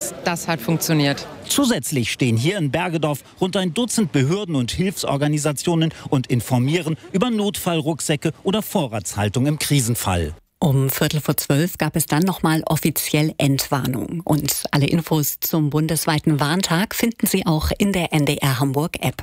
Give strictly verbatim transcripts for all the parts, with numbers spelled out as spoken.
dass das hat funktioniert. Zusätzlich stehen hier in Bergedorf rund ein Dutzend Behörden und Hilfsorganisationen und informieren über Notfallrucksäcke oder Vorratshaltung im Krisenfall. Um Viertel vor zwölf gab es dann nochmal offiziell Entwarnung. Und alle Infos zum bundesweiten Warntag finden Sie auch in der N D R Hamburg App.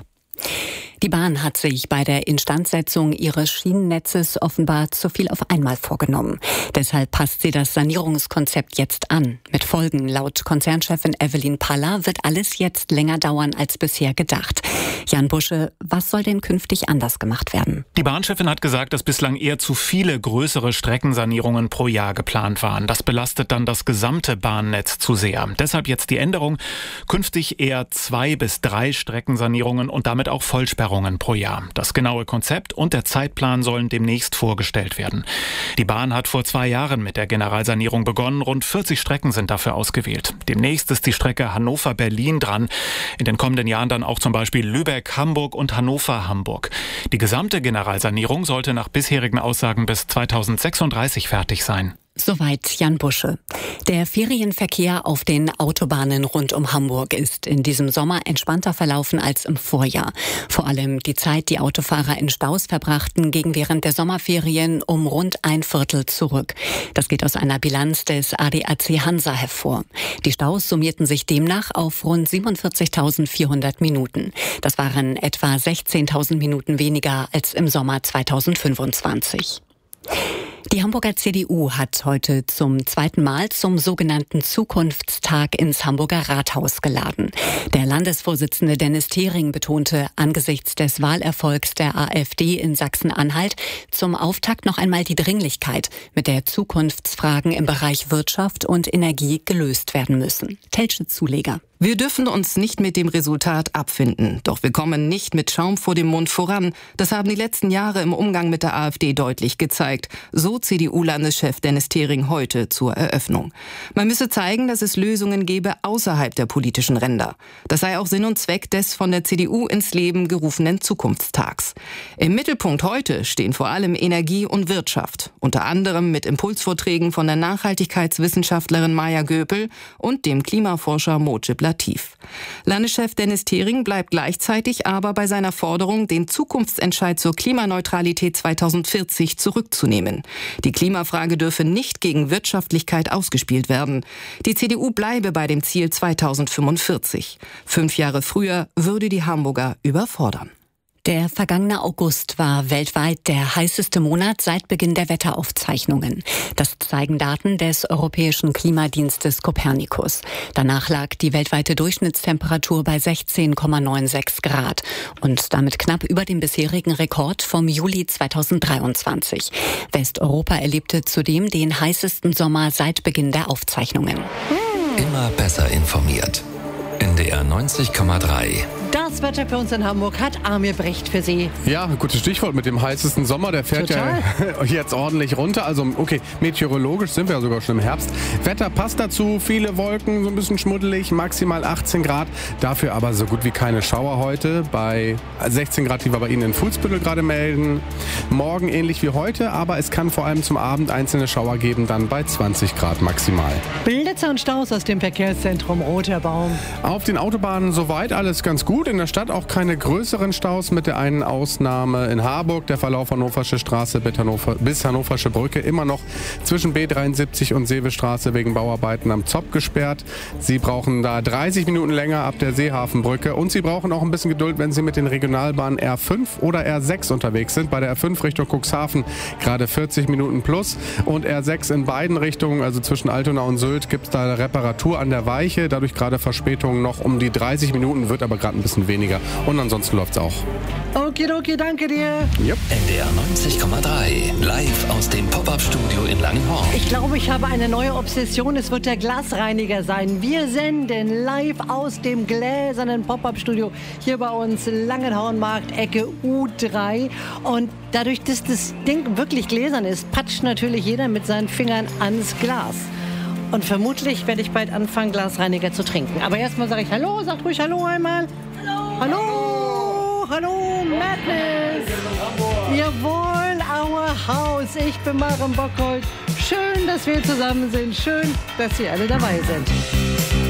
Die Bahn hat sich bei der Instandsetzung ihres Schienennetzes offenbar zu viel auf einmal vorgenommen. Deshalb passt sie das Sanierungskonzept jetzt an. Mit Folgen: Laut Konzernchefin Evelyn Paller wird alles jetzt länger dauern als bisher gedacht. Jan Busche, was soll denn künftig anders gemacht werden? Die Bahnchefin hat gesagt, dass bislang eher zu viele größere Streckensanierungen pro Jahr geplant waren. Das belastet dann das gesamte Bahnnetz zu sehr. Deshalb jetzt die Änderung: künftig eher zwei bis drei Streckensanierungen und damit auch Vollsperrungen pro Jahr. Das genaue Konzept und der Zeitplan sollen demnächst vorgestellt werden. Die Bahn hat vor zwei Jahren mit der Generalsanierung begonnen. Rund vierzig Strecken sind dafür ausgewählt. Demnächst ist die Strecke Hannover-Berlin dran. In den kommenden Jahren dann auch zum Beispiel Lübeck-Hamburg und Hannover-Hamburg. Die gesamte Generalsanierung sollte nach bisherigen Aussagen bis zweitausendsechsunddreißig fertig sein. Soweit Jan Busche. Der Ferienverkehr auf den Autobahnen rund um Hamburg ist in diesem Sommer entspannter verlaufen als im Vorjahr. Vor allem die Zeit, die Autofahrer in Staus verbrachten, ging während der Sommerferien um rund ein Viertel zurück. Das geht aus einer Bilanz des A D A C Hansa hervor. Die Staus summierten sich demnach auf rund siebenundvierzigtausendvierhundert Minuten. Das waren etwa sechzehntausend Minuten weniger als im Sommer zweitausendfünfundzwanzig. Die Hamburger C D U hat heute zum zweiten Mal zum sogenannten Zukunftstag ins Hamburger Rathaus geladen. Der Landesvorsitzende Dennis Thering betonte angesichts des Wahlerfolgs der AfD in Sachsen-Anhalt zum Auftakt noch einmal die Dringlichkeit, mit der Zukunftsfragen im Bereich Wirtschaft und Energie gelöst werden müssen. Telsche Zuleger. Wir dürfen uns nicht mit dem Resultat abfinden. Doch wir kommen nicht mit Schaum vor dem Mund voran. Das haben die letzten Jahre im Umgang mit der AfD deutlich gezeigt. So C D U-Landeschef Dennis Thering heute zur Eröffnung. Man müsse zeigen, dass es Lösungen gäbe außerhalb der politischen Ränder. Das sei auch Sinn und Zweck des von der C D U ins Leben gerufenen Zukunftstags. Im Mittelpunkt heute stehen vor allem Energie und Wirtschaft. Unter anderem mit Impulsvorträgen von der Nachhaltigkeitswissenschaftlerin Maja Göpel und dem Klimaforscher Mojib Latif. Landeschef Dennis Thering bleibt gleichzeitig aber bei seiner Forderung, den Zukunftsentscheid zur Klimaneutralität zweitausendvierzig zurückzunehmen. Die Klimafrage dürfe nicht gegen Wirtschaftlichkeit ausgespielt werden. Die C D U bleibe bei dem Ziel zweitausendfünfundvierzig. Fünf Jahre früher würde die Hamburger überfordern. Der vergangene August war weltweit der heißeste Monat seit Beginn der Wetteraufzeichnungen. Das zeigen Daten des Europäischen Klimadienstes Copernicus. Danach lag die weltweite Durchschnittstemperatur bei sechzehn Komma sechsundneunzig Grad und damit knapp über dem bisherigen Rekord vom Juli zweitausenddreiundzwanzig. Westeuropa erlebte zudem den heißesten Sommer seit Beginn der Aufzeichnungen. Immer besser informiert. N D R neunzig Komma drei. Das Wetter für uns in Hamburg hat Amir Brecht für Sie. Ja, gutes Stichwort mit dem heißesten Sommer. Der fährt Total. ja jetzt ordentlich runter. Also okay, meteorologisch sind wir ja sogar schon im Herbst. Wetter passt dazu, viele Wolken, so ein bisschen schmuddelig, maximal achtzehn Grad. Dafür aber so gut wie keine Schauer heute. Bei sechzehn Grad, die wir bei Ihnen in Fuhlsbüttel gerade melden. Morgen ähnlich wie heute, aber es kann vor allem zum Abend einzelne Schauer geben, dann bei zwanzig Grad maximal. Blitzer und Staus aus dem Verkehrszentrum Roterbaum. Auf den Autobahnen soweit alles ganz gut. In der Stadt auch keine größeren Staus, mit der einen Ausnahme in Harburg. Der Verlauf Hannoversche Straße bis, Hannover, bis Hannoversche Brücke immer noch zwischen B dreiundsiebzig und Seevestraße wegen Bauarbeiten am Zopp gesperrt. Sie brauchen da dreißig Minuten länger ab der Seehafenbrücke und Sie brauchen auch ein bisschen Geduld, wenn Sie mit den Regionalbahnen R fünf oder R sechs unterwegs sind. Bei der R fünf Richtung Cuxhaven gerade vierzig Minuten plus und R sechs in beiden Richtungen, also zwischen Altona und Sylt, gibt es da Reparatur an der Weiche. Dadurch gerade Verspätungen noch um die dreißig Minuten, wird aber gerade ein bisschen weniger. Und ansonsten läuft's auch. Okidoki, danke dir. Yep. N D R neunzig Komma drei, live aus dem Pop-Up-Studio in Langenhorn. Ich glaube, ich habe eine neue Obsession. Es wird der Glasreiniger sein. Wir senden live aus dem gläsernen Pop-Up-Studio hier bei uns Langenhornmarkt, Ecke U drei. Und dadurch, dass das Ding wirklich gläsern ist, patscht natürlich jeder mit seinen Fingern ans Glas. Und vermutlich werde ich bald anfangen, Glasreiniger zu trinken. Aber erstmal sage ich Hallo, sagt ruhig Hallo einmal. Hallo. Hallo, hallo, Madness. Jawohl, our house. Ich bin Maren Bockhold. Schön, dass wir zusammen sind. Schön, dass Sie alle dabei sind.